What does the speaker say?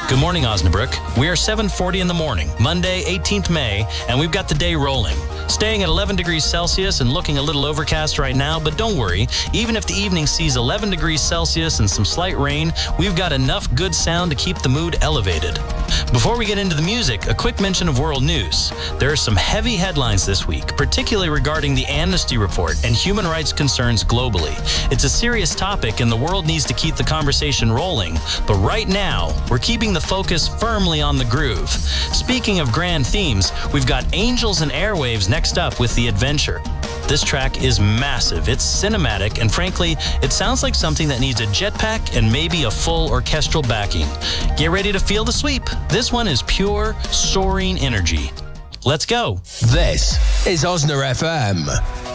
Good morning, Osnabrück. We are 7:40 in the morning, Monday, 18th May, and we've got the day rolling. Staying at 11 degrees Celsius and looking a little overcast right now, but don't worry. Even if the evening sees 11 degrees Celsius and some slight rain, we've got enough good sound to keep the mood elevated. Before we get into the music, a quick mention of world news. There are some heavy headlines this week, particularly regarding the Amnesty Report and human rights concerns globally. It's a serious topic and the world needs to keep the conversation rolling, but right now, we're keeping the focus firmly on the groove. Speaking of grand themes, we've got Angels and Airwaves next up with The Adventure. This track is massive, it's cinematic, and frankly, it sounds like something that needs a jetpack and maybe a full orchestral backing. Get ready to feel the sweep. This one is pure, soaring energy. Let's go. This is Osna FM.